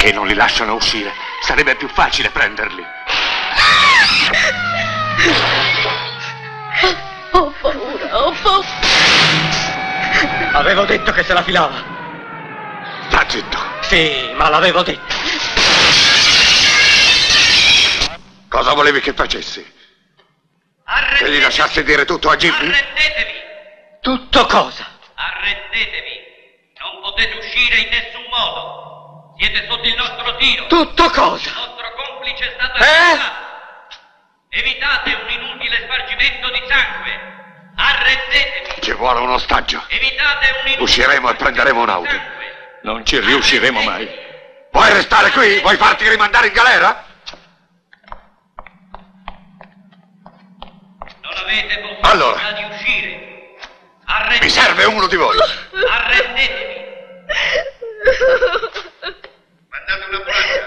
Perché non li lasciano uscire? Sarebbe più facile prenderli. Ho paura, ho paura. Avevo detto che se la filava. Sta zitto. Sì, ma l'avevo detto. Cosa volevi che facessi? Che gli lasciassi dire tutto a Jimmy? Arrendetevi! Tutto cosa? Arrendetevi! Non potete uscire in nessun modo! Siete sotto il nostro tiro! Tutto cosa? Il nostro complice è stato arrestato! Evitate un inutile spargimento di sangue! Arrendetevi! Ci vuole un ostaggio. Evitate un inutile Usciremo e prenderemo un'auto. sangue. Non ci riusciremo mai. Vuoi restare qui? Vuoi farti rimandare in galera? Non avete possibilità Allora. di uscire! Mi serve uno di voi. Arrendetevi!